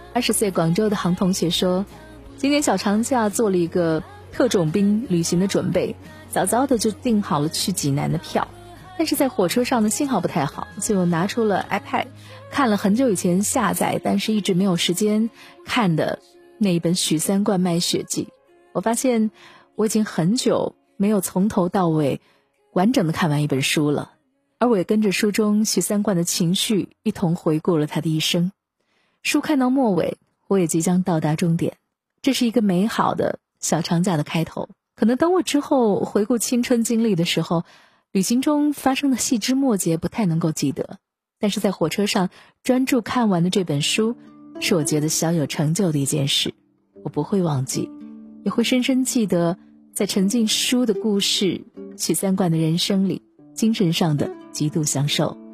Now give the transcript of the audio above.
20岁广州的杭同学说，今年小长假做了一个特种兵旅行的准备，早早的就订好了去济南的票，但是在火车上的信号不太好，所以我拿出了 iPad 看了很久以前下载但是一直没有时间看的那一本许三观卖血记。我发现我已经很久没有从头到尾完整的看完一本书了，而我也跟着书中许三观的情绪一同回顾了他的一生。书看到末尾，我也即将到达终点，这是一个美好的小长假的开头。可能等我之后回顾青春经历的时候，旅行中发生的细枝末节不太能够记得，但是在火车上专注看完的这本书，是我觉得小有成就的一件事。我不会忘记，也会深深记得在沉浸书的故事许三观的人生里精神上的极度享受。